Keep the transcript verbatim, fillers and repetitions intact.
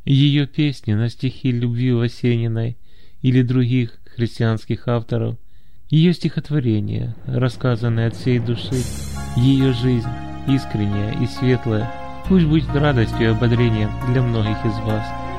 Ее песни на стихи Любви Васениной или других христианских авторов, ее стихотворения, рассказанные от всей души, ее жизнь, искренняя и светлая, пусть будет радостью и ободрением для многих из вас.